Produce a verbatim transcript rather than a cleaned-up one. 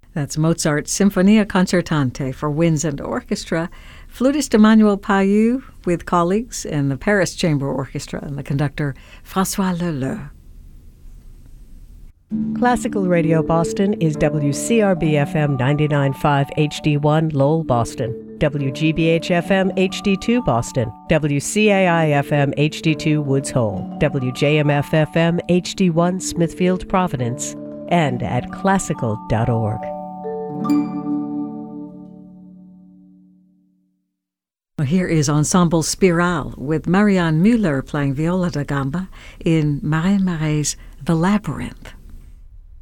That's Mozart's Sinfonia Concertante for winds and orchestra. Flutist Emmanuel Payou with colleagues in the Paris Chamber Orchestra and the conductor François Leleu. Classical Radio Boston is W C R B F M ninety-nine point five H D one Lowell, Boston, W G B H F M H D two Boston, W C A I F M H D two Woods Hole, W J M F F M H D one Smithfield, Providence, and at classical dot org. Here is Ensemble Spirale with Marianne Müller playing viola da gamba in Marin Marais' The Labyrinth.